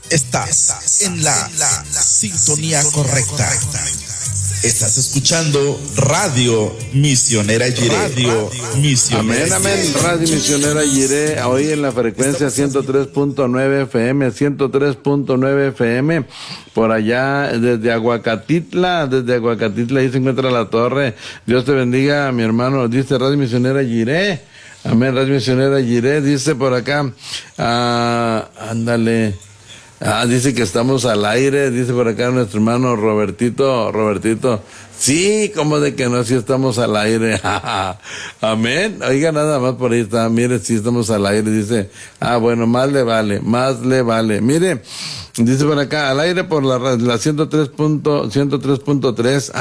Estás en la sintonía correcta. Estás escuchando Radio Misionera Jiré. Radio Misionera. Amén, Radio Misionera Jiré, hoy en la frecuencia 103.9 FM, 103.9 FM, por allá desde Aguacatitla, ahí se encuentra la torre. Dios te bendiga, mi hermano, dice Radio Misionera Jiré. Amén, Radio Misionera Jiré, dice por acá, ándale. Dice que estamos al aire, dice por acá nuestro hermano Robertito, sí, como de que no, sí estamos al aire, amén, oiga, nada más por ahí está, mire, sí estamos al aire, dice, bueno, más le vale, mire, dice por acá, al aire por la 103.3,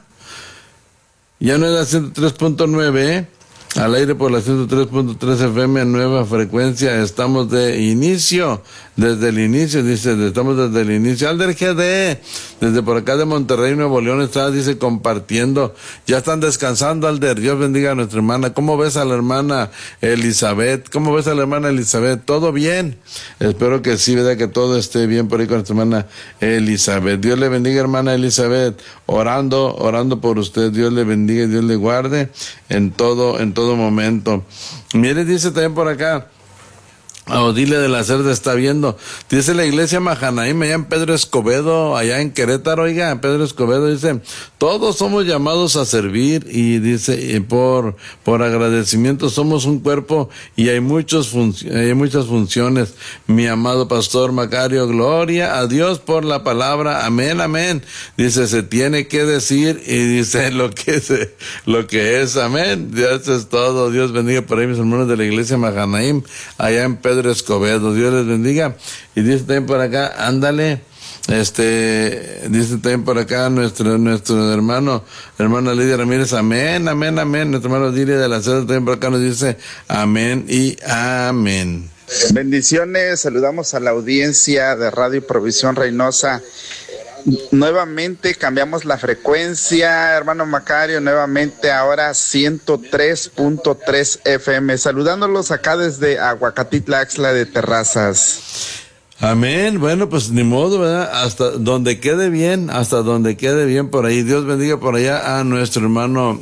ya no es la 103.9, al aire por la 103.3 FM, nueva frecuencia, estamos desde el inicio, dice, estamos desde el inicio. Alder GD, desde por acá de Monterrey, Nuevo León, está, dice, compartiendo. Ya están descansando, Alder. Dios bendiga a nuestra hermana. ¿Cómo ves a la hermana Elizabeth? ¿Todo bien? Espero que sí, ¿verdad? Que todo esté bien por ahí con nuestra hermana Elizabeth. Dios le bendiga, hermana Elizabeth. Orando por usted. Dios le bendiga y Dios le guarde en todo momento. Mire, dice también por acá, Odile de la Cerda está viendo, dice la iglesia Mahanaim allá en Pedro Escobedo, allá en Querétaro, oiga, en Pedro Escobedo, dice, todos somos llamados a servir, y dice, por agradecimiento somos un cuerpo y hay muchas funciones. Mi amado pastor Macario, gloria a Dios por la palabra, amén, dice, se tiene que decir, y dice lo que es, amén, Dios es todo. Dios bendiga por ahí mis hermanos de la iglesia Mahanaim allá en Pedro Escobedo, Dios les bendiga. Y dice también por acá, ándale, dice también por acá nuestra hermana Lidia Ramírez, amén, nuestro hermano Lidia de la Cerda también por acá nos dice, amén y amén. Bendiciones, saludamos a la audiencia de Radio Provisión Reynosa. Nuevamente cambiamos la frecuencia, hermano Macario, nuevamente ahora 103.3 FM, saludándolos acá desde Aguacatitla, Axtla de Terrazas. Amén, bueno, pues ni modo, ¿verdad? Hasta donde quede bien por ahí. Dios bendiga por allá a nuestro hermano,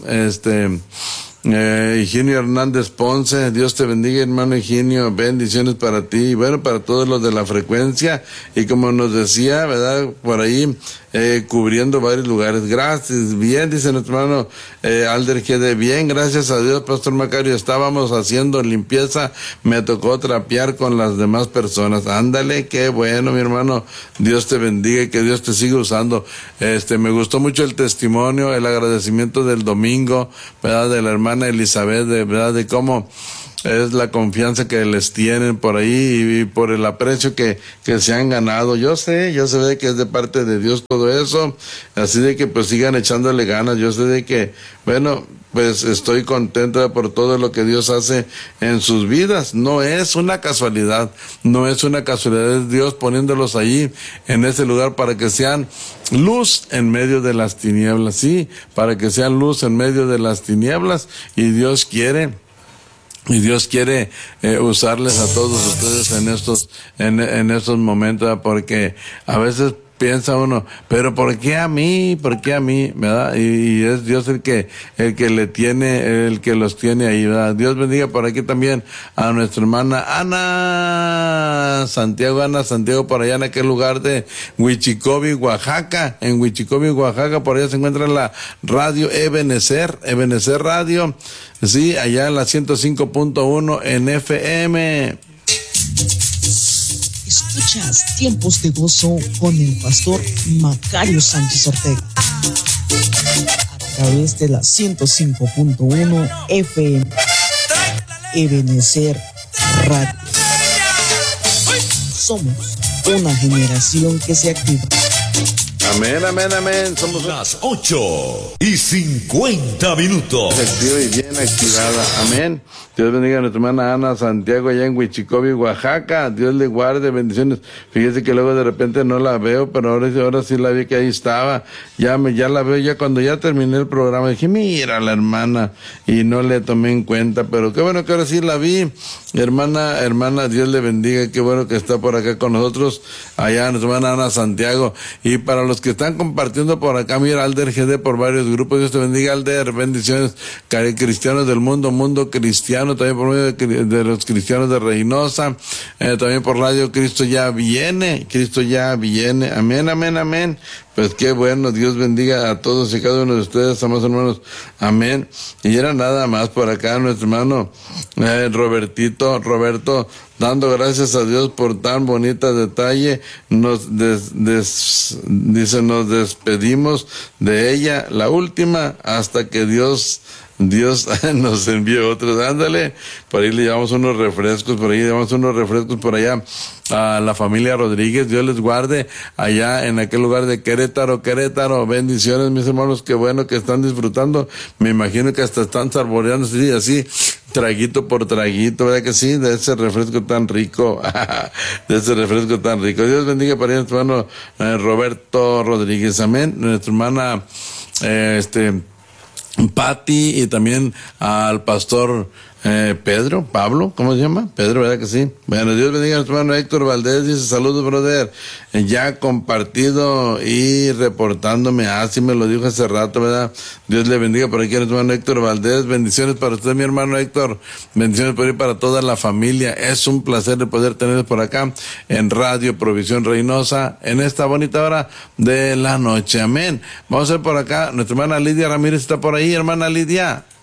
Higinio Hernández Ponce. Dios te bendiga, hermano Higinio, bendiciones para ti y bueno, para todos los de la frecuencia, y como nos decía, ¿verdad? Por ahí, cubriendo varios lugares. Gracias, bien, dice nuestro hermano Alder GD, bien, gracias a Dios, pastor Macario, estábamos haciendo limpieza, me tocó trapear con las demás personas. Ándale, qué bueno, mi hermano, Dios te bendiga y que Dios te siga usando. Me gustó mucho el testimonio, el agradecimiento del domingo, ¿verdad? De la hermana Elizabeth, de verdad, de cómo es la confianza que les tienen por ahí y por el aprecio que se han ganado. Yo sé que es de parte de Dios todo eso, así de que pues sigan echándole ganas. Yo sé de que, bueno, pues estoy contenta por todo lo que Dios hace en sus vidas. No es una casualidad, es Dios poniéndolos allí en ese lugar para que sean luz en medio de las tinieblas, sí, para que sean luz en medio de las tinieblas, y Dios quiere usarles a todos ustedes en estos momentos, porque a veces piensa uno, pero ¿por qué a mí? ¿Verdad? Y es Dios el que los tiene ahí, ¿verdad? Dios bendiga por aquí también a nuestra hermana Ana Santiago, por allá en aquel lugar de Huichicobi, Oaxaca. En Huichicobi, Oaxaca, por allá se encuentra la radio Ebenezer Radio, sí, allá en la 105.1 en FM. Escuchas Tiempos de Gozo con el pastor Macario Sánchez Ortega a través de la 105.1 FM Ebenezer Radio. Somos una generación que se activa. Amén, amén, amén. Somos las 8:50. Activa y bien activada. Amén. Dios bendiga a nuestra hermana Ana Santiago allá en Huichicobi, Oaxaca. Dios le guarde, bendiciones. Fíjese que luego de repente no la veo, pero ahora sí la vi que ahí estaba. Ya la veo, ya cuando ya terminé el programa dije, mira la hermana, y no le tomé en cuenta, pero qué bueno que ahora sí la vi. Hermana, Dios le bendiga, qué bueno que está por acá con nosotros, allá nuestra hermana Ana Santiago. Y para los que están compartiendo por acá, mira, Alder GD por varios grupos, Dios te bendiga, Alder, bendiciones, cristianos del mundo cristiano, también por medio de los cristianos de Reynosa, también por Radio Cristo ya viene, amén, amén, amén. Pues qué bueno, Dios bendiga a todos y cada uno de ustedes, amados hermanos, amén. Y era nada más por acá nuestro hermano Roberto, dando gracias a Dios por tan bonita detalle, nos despedimos de ella, la última, hasta que Dios nos envió otros. Ándale, por ahí le llevamos unos refrescos, por allá a la familia Rodríguez. Dios les guarde allá en aquel lugar de Querétaro. Bendiciones, mis hermanos, qué bueno que están disfrutando. Me imagino que hasta están saboreando así, traguito por traguito, ¿verdad que sí? De ese refresco tan rico. Dios bendiga para nuestro hermano Roberto Rodríguez, amén. Nuestra hermana Patti, y también al pastor Pablo, ¿cómo se llama? Pedro, ¿verdad que sí? Bueno, Dios bendiga a nuestro hermano Héctor Valdés, dice, saludos, brother, ya compartido y reportándome, sí me lo dijo hace rato, ¿verdad? Dios le bendiga por aquí a nuestro hermano Héctor Valdés, bendiciones para usted, mi hermano Héctor, bendiciones por ahí para toda la familia, es un placer de poder tenerlos por acá en Radio Provisión Reynosa, en esta bonita hora de la noche, amén. Vamos a ver por acá, nuestra hermana Lidia Ramírez está por ahí, hermana Lidia.